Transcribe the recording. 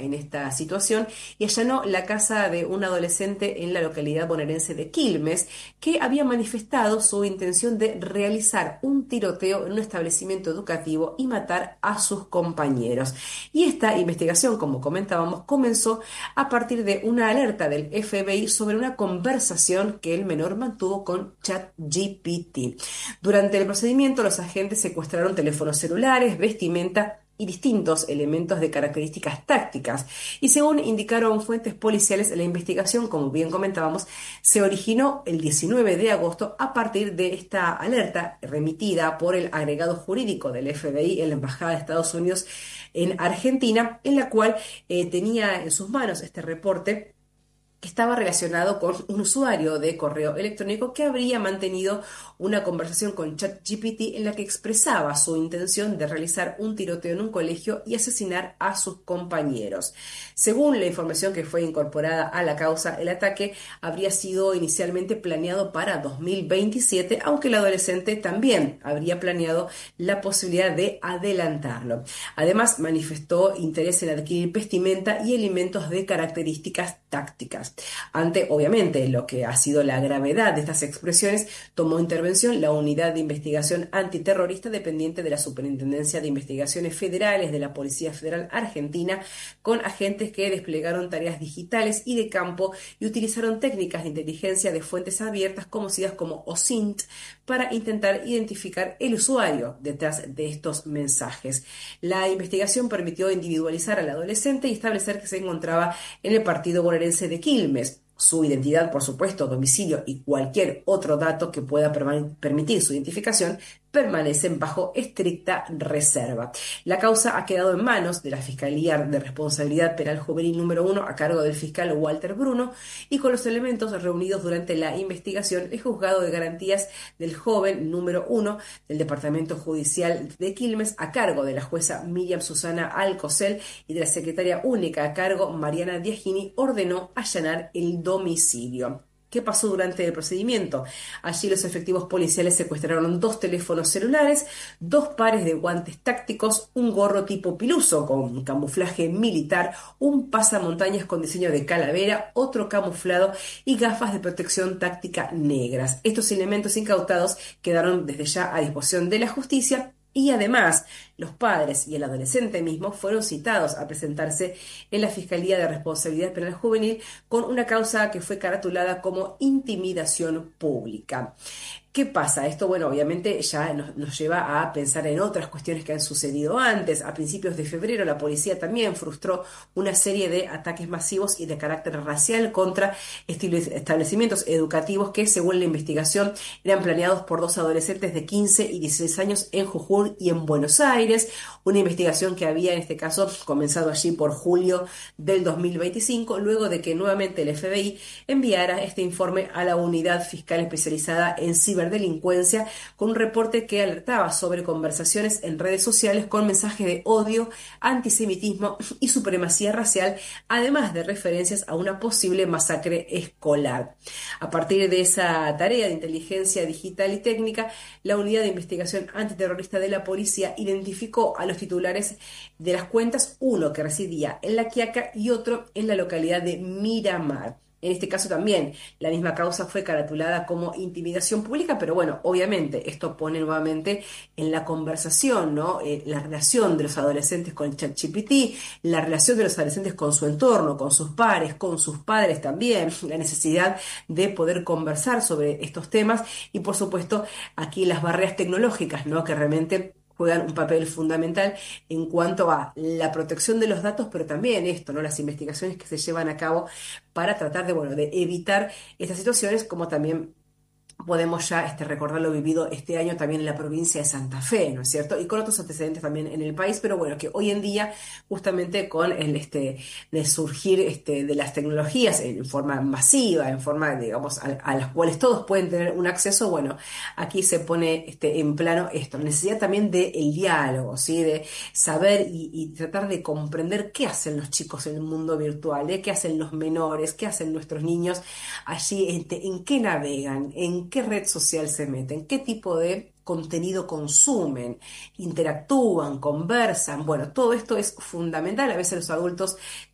en esta situación y allanó la casa de un adolescente en la localidad bonaerense de Quilmes, que había manifestado su intención de realizar un tiroteo en un establecimiento educativo y matar a sus compañeros. Y esta investigación, como comentábamos, comenzó a partir de una alerta del FBI sobre una conversación que el menor mantuvo con ChatGPT. Durante el procedimiento, los agentes secuestraron teléfonos celulares, vestimenta y distintos elementos de características tácticas. Y según indicaron fuentes policiales, la investigación, como bien comentábamos, se originó el 19 de agosto a partir de esta alerta remitida por el agregado jurídico del FBI en la Embajada de Estados Unidos en Argentina, en la cual tenía en sus manos este reporte que estaba relacionado con un usuario de correo electrónico que habría mantenido una conversación con ChatGPT en la que expresaba su intención de realizar un tiroteo en un colegio y asesinar a sus compañeros. Según la información que fue incorporada a la causa, el ataque habría sido inicialmente planeado para 2027, aunque el adolescente también habría planeado la posibilidad de adelantarlo. Además, manifestó interés en adquirir vestimenta y elementos de características tácticas. Ante, obviamente, lo que ha sido la gravedad de estas expresiones, tomó intervención la Unidad de Investigación Antiterrorista dependiente de la Superintendencia de Investigaciones Federales de la Policía Federal Argentina, con agentes que desplegaron tareas digitales y de campo y utilizaron técnicas de inteligencia de fuentes abiertas conocidas como OSINT para intentar identificar el usuario detrás de estos mensajes. La investigación permitió individualizar al adolescente y establecer que se encontraba en el partido bonaerense de Quilmes. Su identidad, por supuesto, domicilio y cualquier otro dato que pueda permitir su identificación permanecen bajo estricta reserva. La causa ha quedado en manos de la Fiscalía de Responsabilidad Penal Juvenil número 1 a cargo del fiscal Walter Bruno, y con los elementos reunidos durante la investigación, el juzgado de garantías del joven número 1 del Departamento Judicial de Quilmes a cargo de la jueza Miriam Susana Alcocel y de la secretaria única a cargo Mariana Diagini ordenó allanar el domicilio. ¿Qué pasó durante el procedimiento? Allí los efectivos policiales secuestraron 2 teléfonos celulares, 2 pares de guantes tácticos, un gorro tipo piluso con camuflaje militar, un pasamontañas con diseño de calavera, otro camuflado y gafas de protección táctica negras. Estos elementos incautados quedaron desde ya a disposición de la justicia. Y además, los padres y el adolescente mismo fueron citados a presentarse en la Fiscalía de Responsabilidad Penal Juvenil con una causa que fue caratulada como intimidación pública. ¿Qué pasa? Esto, bueno, obviamente ya nos lleva a pensar en otras cuestiones que han sucedido antes. A principios de febrero, la policía también frustró una serie de ataques masivos y de carácter racial contra establecimientos educativos que, según la investigación, eran planeados por 2 adolescentes de 15 y 16 años en Jujuy y en Buenos Aires. Una investigación que había, en este caso, comenzado allí por julio del 2025, luego de que nuevamente el FBI enviara este informe a la Unidad Fiscal Especializada en Ciberdelincuencia con un reporte que alertaba sobre conversaciones en redes sociales con mensajes de odio, antisemitismo y supremacía racial, además de referencias a una posible masacre escolar. A partir de esa tarea de inteligencia digital y técnica, la Unidad de Investigación Antiterrorista de la Policía identificó a los titulares de las cuentas, uno que residía en La Quiaca y otro en la localidad de Miramar. En este caso también la misma causa fue caratulada como intimidación pública, pero bueno, obviamente esto pone nuevamente en la conversación, ¿no? La relación de los adolescentes con el ChatGPT, la relación de los adolescentes con su entorno, con sus pares, con sus padres también, la necesidad de poder conversar sobre estos temas y, por supuesto, aquí las barreras tecnológicas, ¿no? Que realmente juegan un papel fundamental en cuanto a la protección de los datos, pero también esto, ¿no? Las investigaciones que se llevan a cabo para tratar de, bueno, de evitar estas situaciones, como también podemos ya recordar lo vivido este año también en la provincia de Santa Fe, ¿no es cierto? Y con otros antecedentes también en el país, pero bueno, que hoy en día, justamente con el de surgir de las tecnologías en forma masiva, en forma, digamos, a las cuales todos pueden tener un acceso, bueno, aquí se pone en plano esto, la necesidad también del diálogo, ¿sí? De saber y tratar de comprender qué hacen los chicos en el mundo virtual, qué hacen los menores, qué hacen nuestros niños allí, en qué navegan, en qué red social se meten, qué tipo de contenido consumen, interactúan, conversan. Bueno, todo esto es fundamental. A veces los adultos